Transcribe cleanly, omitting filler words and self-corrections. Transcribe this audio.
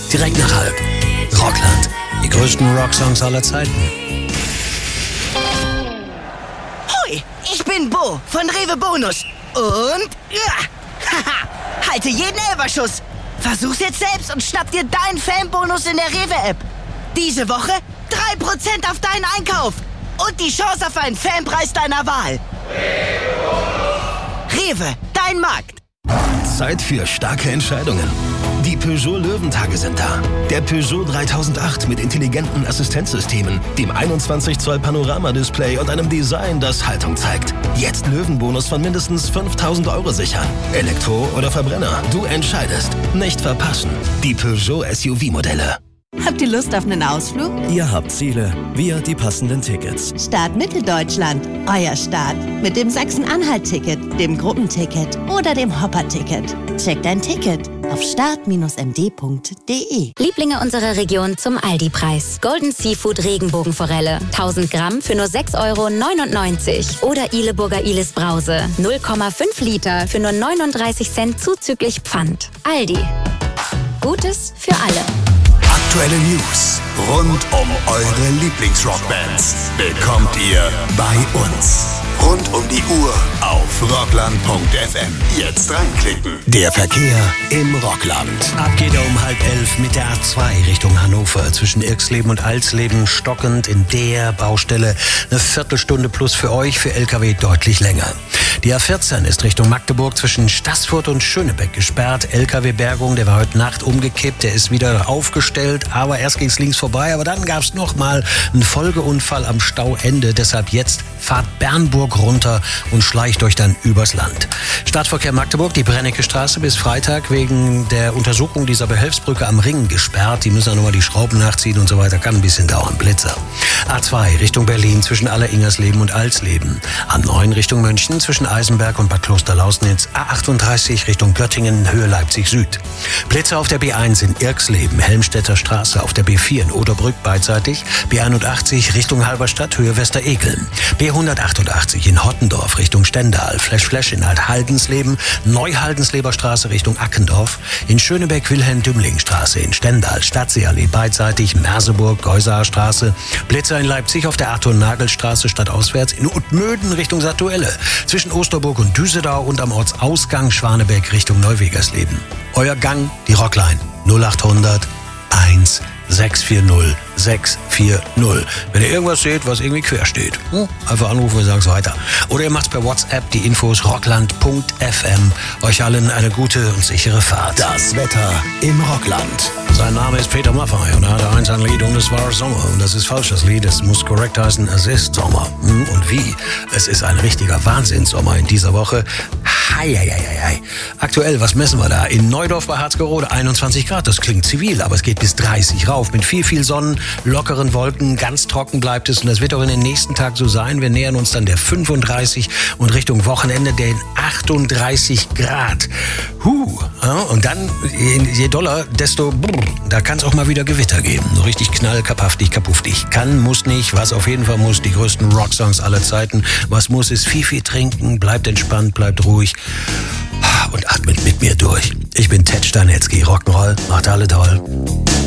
direkt nach Halb. Rockland, die größten Rocksongs aller Zeiten. Hoi, ich bin Bo von Rewe Bonus. Und haha, halte jeden Elferschuss. Versuch's jetzt selbst und schnapp dir deinen Fanbonus in der Rewe-App. Diese Woche 3% auf deinen Einkauf. Und die Chance auf einen Fanpreis deiner Wahl. Rewe, dein Markt. Zeit für starke Entscheidungen. Die Peugeot Löwentage sind da. Der Peugeot 3008 mit intelligenten Assistenzsystemen, dem 21 Zoll Panoramadisplay und einem Design, das Haltung zeigt. Jetzt Löwenbonus von mindestens 5.000 € sichern. Elektro oder Verbrenner, du entscheidest. Nicht verpassen. Die Peugeot SUV-Modelle. Habt ihr Lust auf einen Ausflug? Ihr habt Ziele, wir die passenden Tickets. Start Mitteldeutschland, euer Start. Mit dem Sachsen-Anhalt-Ticket, dem Gruppenticket oder dem Hopper-Ticket. Checkt ein Ticket auf start-md.de. Lieblinge unserer Region zum Aldi-Preis. Golden Seafood Regenbogenforelle. 1000 Gramm für nur 6,99 € Oder Ihleburger Ilis Brause. 0,5 Liter für nur 39 Cent zuzüglich Pfand. Aldi. Gutes für alle. Aktuelle News rund um eure Lieblingsrockbands bekommt ihr bei uns. Rund um die Uhr auf rockland.fm. Jetzt reinklicken. Der Verkehr im Rockland. Ab geht er um 10:30 mit der A2 Richtung Hannover. Zwischen Irxleben und Alsleben stockend in der Baustelle. Eine Viertelstunde plus für euch, für LKW deutlich länger. Die A14 ist Richtung Magdeburg zwischen Staßfurt und Schönebeck gesperrt. LKW-Bergung, der war heute Nacht umgekippt, der ist wieder aufgestellt, aber erst ging es links vorbei, aber dann gab es nochmal einen Folgeunfall am Stauende. Deshalb jetzt fahrt Bernburg runter und schleicht euch dann übers Land. Stadtverkehr Magdeburg, die Brennecke Straße bis Freitag wegen der Untersuchung dieser Behelfsbrücke am Ring gesperrt. Die müssen dann nochmal die Schrauben nachziehen und so weiter. Kann ein bisschen dauern. Blitzer. A2 Richtung Berlin zwischen Alleringersleben und Alsleben. A9 Richtung München zwischen Eisenberg und Bad Klosterlausnitz. A38 Richtung Göttingen, Höhe Leipzig Süd. Blitzer auf der B1 in Irxleben, Helmstedter Straße. Auf der B4 in Oderbrück beidseitig. B81 Richtung Halberstadt, Höhe Westeregeln. B188 in Hottendorf Richtung Stendal. Flash in Alt-Haldensleben. Neuhaldensleber Straße Richtung Ackendorf. In Schönebeck Wilhelm-Dümling-Straße. In Stendal Stadtseeallee beidseitig. Merseburg Geusaer Straße. Blitzer in Leipzig auf der Arthur-Nagel-Straße stadtauswärts. In Utmöden Richtung Satuelle. Zwischen Osterburg und Düsedau und am Ortsausgang Schwanebeck Richtung Neuwegersleben. Euer Gang, die Rockline 0800 1 640 640. Wenn ihr irgendwas seht, was irgendwie quer steht, einfach anrufen, wir sagen es weiter. Oder ihr macht's per WhatsApp, die Infos rockland.fm. Euch allen eine gute und sichere Fahrt. Das Wetter im Rockland. Sein Name ist Peter Maffay und er hatte einst ein Lied und es war Sommer. Und das ist falsch, das Lied. Es muss korrekt heißen, es ist Sommer. Und wie? Es ist ein richtiger Wahnsinnssommer in dieser Woche. Hei. Aktuell, was messen wir da? In Neudorf bei Harzgerode 21 Grad. Das klingt zivil, aber es geht bis 30 rauf. Mit viel Sonnen, lockeren Wolken, ganz trocken bleibt es. Und das wird auch in den nächsten Tagen so sein. Wir nähern uns dann der 35 und Richtung Wochenende den 38 Grad. Und dann, je doller, desto da kann es auch mal wieder Gewitter geben. So richtig knallkapaftig, kapuftig. Kann, muss nicht. Was auf jeden Fall muss, die größten Rocksongs aller Zeiten. Was muss, ist viel trinken. Bleibt entspannt, bleibt ruhig. Und atmet mit mir durch. Ich bin Ted Stanetzky. Rock'n'Roll macht alle toll.